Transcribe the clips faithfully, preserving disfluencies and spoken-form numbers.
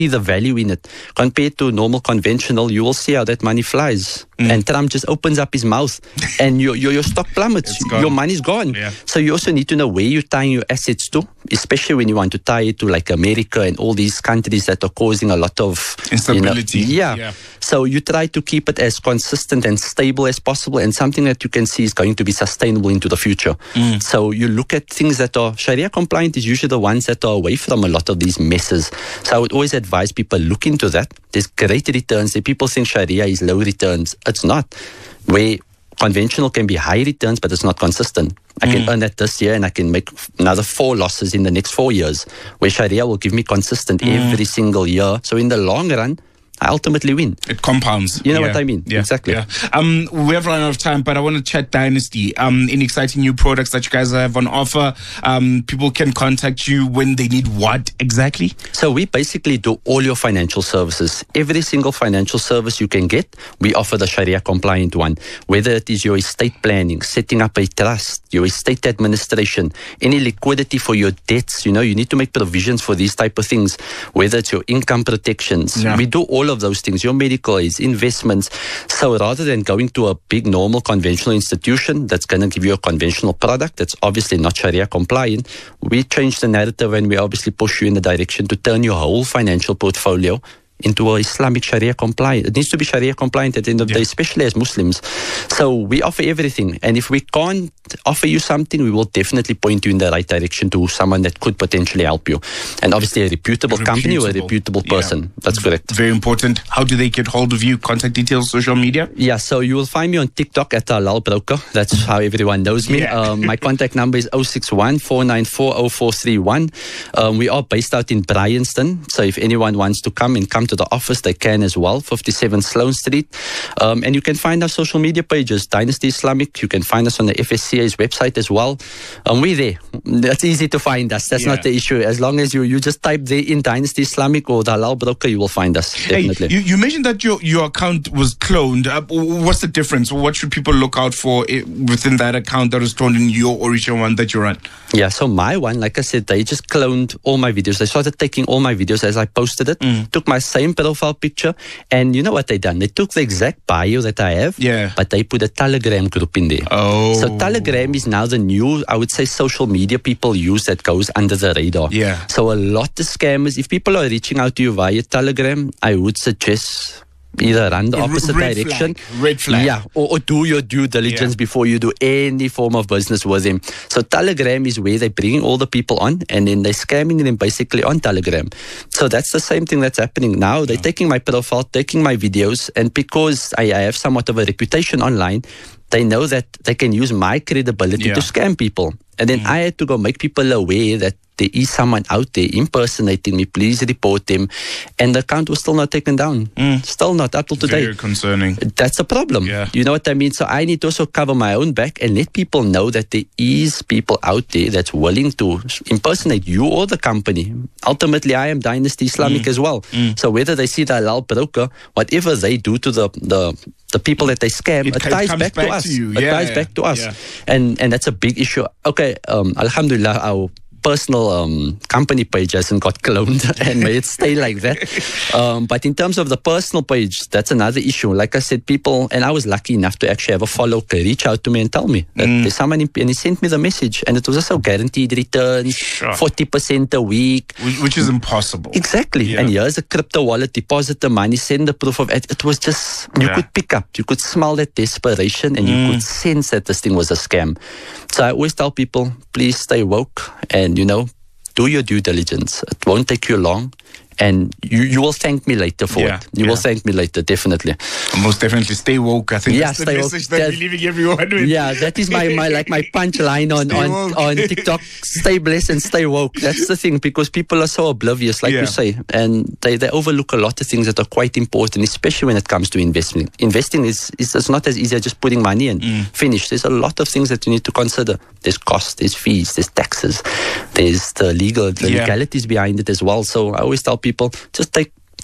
the value in it. Compared to normal conventional, you will see how that money flies. Mm. And Trump just opens up his mouth and your, your, your stock plummets. Your money's gone. Yeah. So you also need to know where you're tying your assets to, especially when you want to tie it to like America and all these countries that are causing a lot of instability. You know, yeah. yeah. So you try to keep it as consistent and stable as possible, and something that you can see is going to be sustainable into the future. Mm. So you look at things that are Sharia compliant is usually the ones that are away from a lot of these messes. So I would always advise people look into that. There's great returns. People think Sharia is low returns. It's not. Where conventional can be high returns, but it's not consistent. I can mm. earn that this year and I can make another four losses in the next four years. Where Sharia will give me consistent mm. every single year. So in the long run, I ultimately win. It compounds. You know yeah. what I mean? Yeah. Exactly. Yeah. Um, we have run out of time, but I want to chat Dynasty. Um, any exciting new products that you guys have on offer? Um, people can contact you when they need what exactly? So we basically do all your financial services. Every single financial service you can get, we offer the Sharia compliant one. Whether it is your estate planning, setting up a trust, your estate administration, any liquidity for your debts. You know, you need to make provisions for these type of things. Whether it's your income protections, yeah. we do all of those things, your medical aids, investments. So rather than going to a big normal conventional institution that's going to give you a conventional product that's obviously not Sharia compliant, we change the narrative and we obviously push you in the direction to turn your whole financial portfolio into a Islamic Sharia compliant. It needs to be Sharia compliant at the end of the yeah. day, especially as Muslims. So we offer everything. And if we can't offer you something, we will definitely point you in the right direction to someone that could potentially help you. And obviously a reputable, reputable. company or a reputable person. Yeah. That's correct. Very important. How do they get hold of you? Contact details, social media? Yeah, so you will find me on TikTok at Halal Broker. That's how everyone knows me. Yeah. Um, my contact number is zero six one, four nine four, zero four three one. Um, we are based out in Bryanston. So if anyone wants to come and come to the office, they can as well. fifty-seven Sloane Street. Um, and you can find our social media pages, Dynasty Islamic. You can find us on the F S C A's website as well. Um, we're there. That's easy to find us. That's yeah. not the issue. As long as you, you just type there in Dynasty Islamic or the Halal Broker, you will find us. Definitely. Hey, you, you mentioned that your, your account was cloned. Uh, what's the difference? What should people look out for within that account that was cloned in your original one that you run? Yeah, so my one, like I said, they just cloned all my videos. They started taking all my videos as I posted it, mm. took my same profile picture, and you know what they done? They took the exact bio that I have, yeah. but they put a Telegram group in there. Oh. So Telegram is now the new, I would say, social media people use that goes under the radar. Yeah. So a lot of scammers, if people are reaching out to you via Telegram, I would suggest either run the opposite red direction. Flag. Red flag. Yeah, or, or do your due diligence yeah. before you do any form of business with them. So Telegram is where they're bringing all the people on and then they're scamming them basically on Telegram. So that's the same thing that's happening now. They're yeah. taking my profile, taking my videos, and because I, I have somewhat of a reputation online, they know that they can use my credibility yeah. to scam people. And then mm. I had to go make people aware that there is someone out there impersonating me. Please report them. And the account was still not taken down. Mm. Still not up till today. Very concerning. That's a problem. Yeah. You know what I mean? So I need to also cover my own back and let people know that there is people out there that's willing to impersonate you or the company. Ultimately, I am Dynasty Islamic mm. as well. Mm. So whether they see the Halal Broker, whatever they do to the the the people that they scam, it, it ties back, back to us. To it yeah, ties yeah, back to us. Yeah. And and that's a big issue. Okay, um, Alhamdulillah, our personal um, company page hasn't got cloned and may it stay like that. Um, but in terms of the personal page, that's another issue. Like I said, people, and I was lucky enough to actually have a follower reach out to me and tell me that mm. there's someone, in, and he sent me the message, and it was also guaranteed returns, sure. forty percent a week. Which is impossible. Exactly. Yeah. And here's a crypto wallet, deposit the money, send the proof of it. It was just, you yeah. could pick up, you could smell that desperation, and mm. you could sense that this thing was a scam. So I always tell people, please stay woke and, you know, do your due diligence. It won't take you long. And you, you will thank me later for yeah, it. You yeah. will thank me later, definitely. Most definitely, stay woke. I think yeah, that's the stay message woke. that That's, we're leaving everyone with. Yeah, that is my, my like my punchline on, on, on TikTok. Stay blessed and stay woke. That's the thing, because people are so oblivious, like yeah. you say, and they, they overlook a lot of things that are quite important, especially when it comes to investing. Investing is, is it's not as easy as just putting money in. Mm. Finish. There's a lot of things that you need to consider. There's costs, there's fees, there's taxes, there's the legal, the yeah. legalities behind it as well. So I always tell people, just take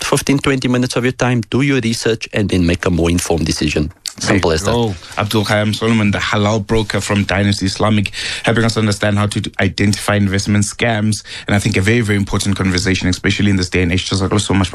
fifteen, twenty minutes of your time, do your research, and then make a more informed decision. Simple as that. Oh, Abdul Khayyam Solomon, the halal broker from Dynasty Islamic, helping us understand how to identify investment scams. And I think a very, very important conversation, especially in this day and age. Just so much.